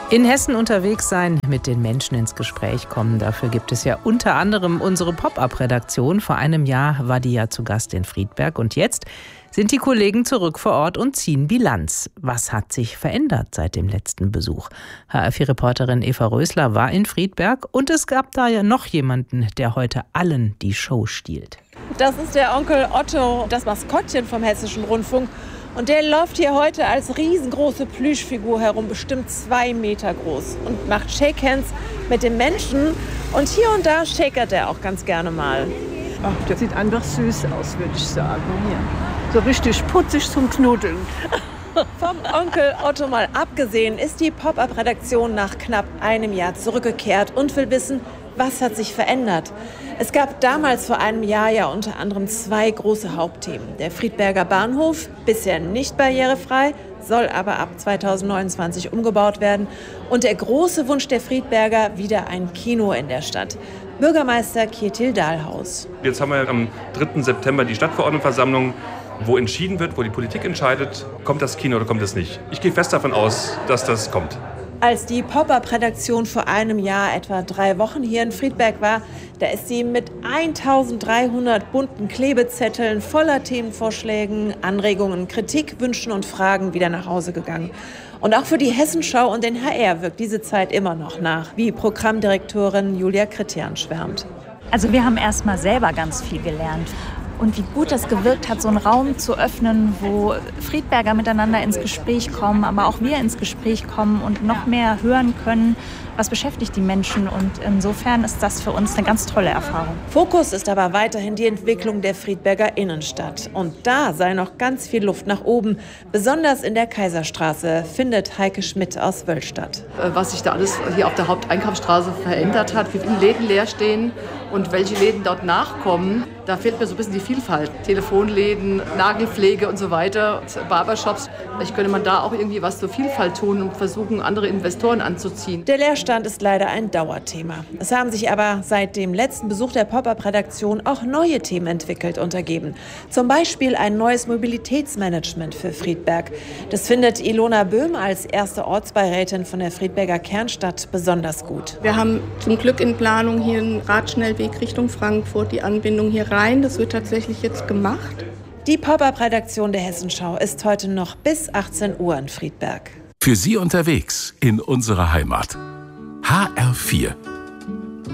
In Hessen unterwegs sein, mit den Menschen ins Gespräch kommen. Dafür gibt es ja unter anderem unsere Pop-Up-Redaktion. Vor einem Jahr war die ja zu Gast in Friedberg. Und jetzt sind die Kollegen zurück vor Ort und ziehen Bilanz. Was hat sich verändert seit dem letzten Besuch? HR4-Reporterin Eva Rösler war in Friedberg. Und es gab da ja noch jemanden, der heute allen die Show stiehlt. Das ist der Onkel Otto, das Maskottchen vom Hessischen Rundfunk. Und der läuft hier heute als riesengroße Plüschfigur herum, bestimmt 2 Meter groß. Und macht Shakehands mit den Menschen. Und hier und da shakert er auch ganz gerne mal. Ach, der sieht einfach süß aus, würde ich sagen. Hier. So richtig putzig zum Knuddeln. Vom Onkel Otto mal abgesehen, ist die Pop-Up-Redaktion nach knapp einem Jahr zurückgekehrt und will wissen, was hat sich verändert? Es gab damals vor einem Jahr ja unter anderem 2 große Hauptthemen. Der Friedberger Bahnhof, bisher nicht barrierefrei, soll aber ab 2029 umgebaut werden. Und der große Wunsch der Friedberger, wieder ein Kino in der Stadt. Bürgermeister Kjetil Dahlhaus. Jetzt haben wir am 3. September die Stadtverordnetenversammlung, wo entschieden wird, wo die Politik entscheidet, kommt das Kino oder kommt es nicht. Ich gehe fest davon aus, dass das kommt. Als die Pop-Up-Redaktion vor einem Jahr etwa 3 Wochen hier in Friedberg war, da ist sie mit 1300 bunten Klebezetteln voller Themenvorschlägen, Anregungen, Kritik, Wünschen und Fragen wieder nach Hause gegangen. Und auch für die Hessenschau und den HR wirkt diese Zeit immer noch nach, wie Programmdirektorin Julia Kritian schwärmt. Also wir haben erst mal selber ganz viel gelernt. Und wie gut das gewirkt hat, so einen Raum zu öffnen, wo Friedberger miteinander ins Gespräch kommen, aber auch wir ins Gespräch kommen und noch mehr hören können, was beschäftigt die Menschen. Und insofern ist das für uns eine ganz tolle Erfahrung. Fokus ist aber weiterhin die Entwicklung der Friedberger Innenstadt. Und da sei noch ganz viel Luft nach oben, besonders in der Kaiserstraße, findet Heike Schmidt aus Wöllstadt. Was sich da alles hier auf der Haupteinkaufsstraße verändert hat, wie viele Läden leer stehen und welche Läden dort nachkommen. Da fehlt mir so ein bisschen die Vielfalt. Telefonläden, Nagelpflege und so weiter, Barbershops. Vielleicht könnte man da auch irgendwie was zur Vielfalt tun und versuchen, andere Investoren anzuziehen. Der Leerstand ist leider ein Dauerthema. Es haben sich aber seit dem letzten Besuch der Pop-Up-Redaktion auch neue Themen entwickelt und ergeben. Zum Beispiel ein neues Mobilitätsmanagement für Friedberg. Das findet Ilona Böhm als erste Ortsbeirätin von der Friedberger Kernstadt besonders gut. Wir haben zum Glück in Planung hier einen Radschnellweg Richtung Frankfurt, die Anbindung hier rein. Das wird tatsächlich jetzt gemacht. Die Pop-Up-Redaktion der Hessenschau ist heute noch bis 18 Uhr in Friedberg. Für Sie unterwegs in unserer Heimat. HR4